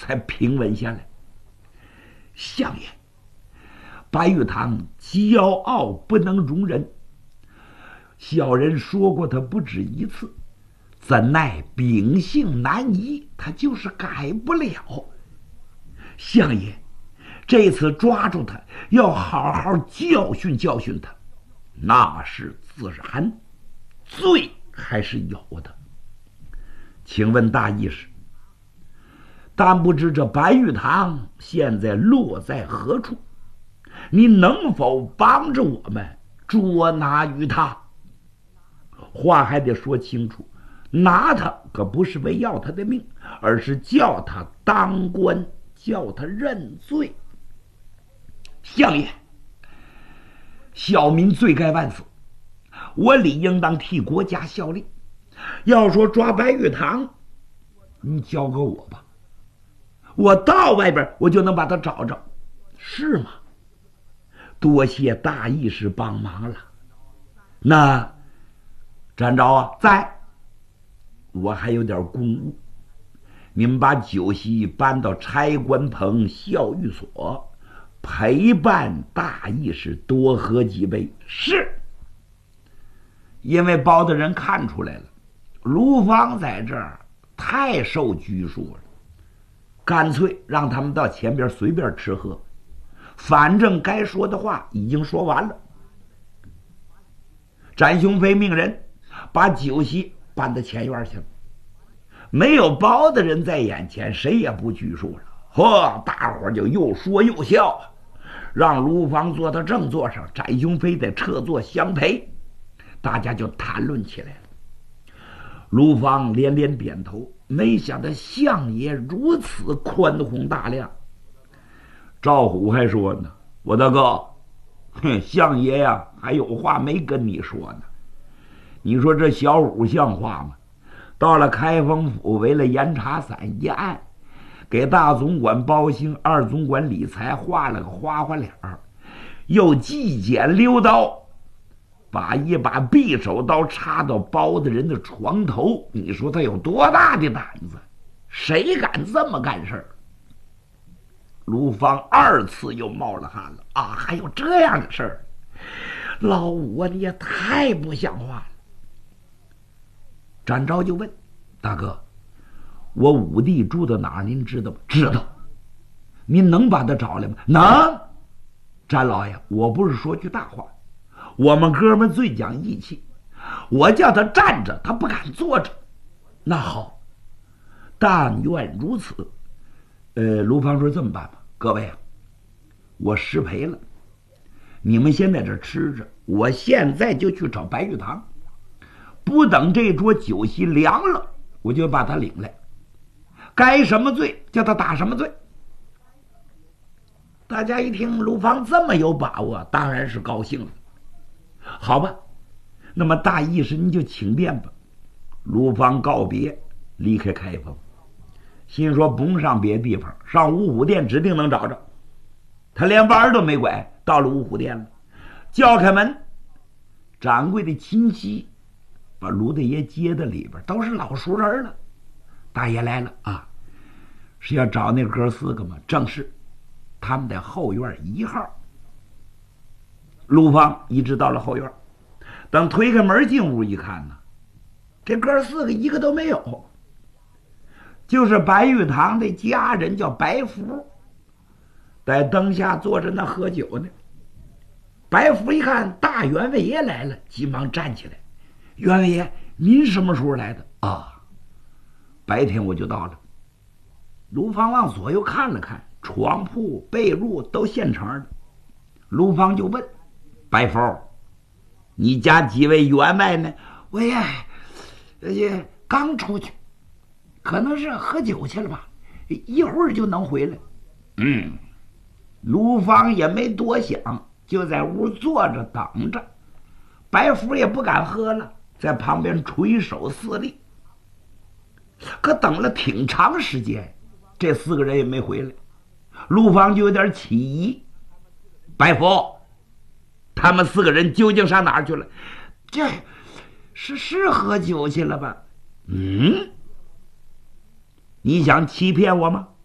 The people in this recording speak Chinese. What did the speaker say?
才平稳下来。相爷，白玉堂骄傲不能容忍，小人说过他不止一次，怎奈秉性难移，他就是改不了。相爷，这次抓住他，要好好教训教训他，那是自然，罪还是有的。请问大义士，但不知这白玉堂现在落在何处？你能否帮着我们捉拿于他？话还得说清楚，拿他可不是为要他的命，而是叫他当官，叫他认罪。相爷，小民罪该万死，我理应当替国家效力。要说抓白玉堂，你交给我吧，我到外边我就能把他找着，是吗？多谢大义士帮忙了。那展昭啊，在，我还有点公务，你们把酒席搬到差官棚校御所，陪伴大义士多喝几杯。是。因为包大人看出来了，卢芳在这儿太受拘束了，干脆让他们到前边随便吃喝，反正该说的话已经说完了。展雄飞命人把酒席搬到前院去了，没有包大人在眼前，谁也不拘束了。嚯，大伙就又说又笑，让卢芳坐到正座上，展雄飞得侧坐相陪，大家就谈论起来了。卢芳连连点头，没想到相爷如此宽宏大量。赵虎还说呢，我大哥，相爷呀，还有话没跟你说呢。你说这小虎像话吗？到了开封府，为了严查伞一案，给大总管包兴、二总管李才画了个花花脸儿，又计剪溜刀，把一把匕首刀插到包大人的床头。你说他有多大的胆子？谁敢这么干事儿？卢芳二次又冒了汗了啊！还有这样的事儿？老五啊，你也太不像话了。展昭就问大哥，我五弟住到哪儿您知道吗？知道。您能把他找来吗？能。展老爷，我不是说句大话，我们哥们最讲义气，我叫他站着他不敢坐着。那好，但愿如此。卢芳说这么办吧，各位啊，我失陪了，你们先在这吃着，我现在就去找白玉堂，不等这桌酒席凉了，我就把他领来，该什么罪叫他打什么罪。大家一听卢芳这么有把握，当然是高兴了。好吧，那么大义士您就请便吧。卢芳告别，离开开封，心说不用上别的地方，上五虎殿指定能找着。他连弯都没拐，到了五虎殿了，叫开门，掌柜的亲戚把卢大爷接到里边，都是老熟人了。大爷来了啊，是要找那哥四个吗？正是，他们在后院1号。卢芳一直到了后院，等推开门进屋一看呢，这哥四个一个都没有，就是白玉堂的家人叫白福，在灯下坐着那喝酒呢。白福一看大员外爷来了，急忙站起来，员外爷您什么时候来的啊？白天我就到了。卢芳往左右看了看，床铺被褥都现成的。卢芳就问白福，你家几位员外呢？我也刚出去，可能是喝酒去了吧，一会儿就能回来。卢芳也没多想，就在屋坐着等着。白福也不敢喝了，在旁边垂手侍立。可等了挺长时间，这4个人也没回来。卢芳就有点起疑，白福，他们4个人究竟上哪儿去了？这是喝酒去了吧？你想欺骗我吗？